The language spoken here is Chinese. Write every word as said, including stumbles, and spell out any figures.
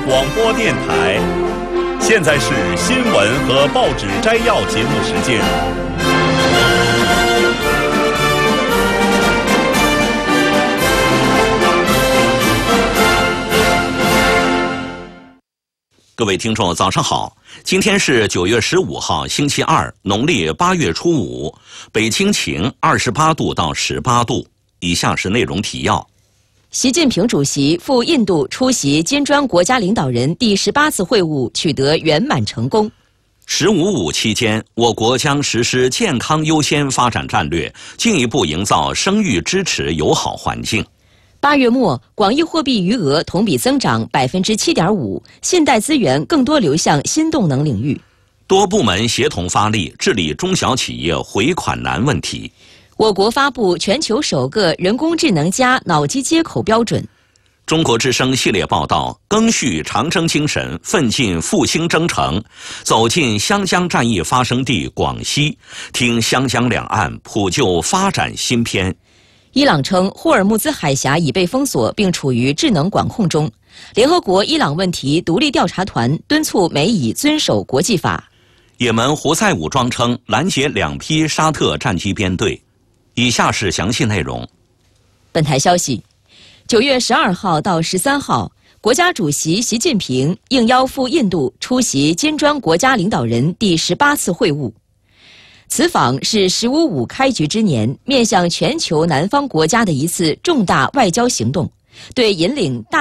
广播电台，现在是新闻和报纸摘要节目时间。各位听众，早上好！今天是九月十五号，星期二，农历八月初五，北京晴，二十八度到十八度。以下是内容提要。 习近平主席赴印度出席金砖国家领导人第十八次会晤取得圆满成功。 十五五期间，我国将实施健康优先发展战略，进一步营造生育支持友好环境。 八月末，广义货币余额同比增长百分之七点五，信贷资源更多流向新动能领域。 多部门协同发力，治理中小企业回款难问题。 我国发布全球首个人工智能加脑机接口标准。 中国之声系列报道：赓续长征精神，奋进复兴征程，走进湘江战役发生地广西，听湘江两岸普救发展新篇。 伊朗称霍尔木兹海峡已被封锁并处于智能管控中。联合国伊朗问题独立调查团敦促美以遵守国际法。 也门胡塞武装称拦截两批沙特战机编队。以下是详细内容。 本台消息，九月十二号到十三号，国家主席习近平应邀赴印度出席金砖国家领导人第十八次会晤。此访是“十五五”开局之年，面向全球南方国家的一次重大外交行动，对引领大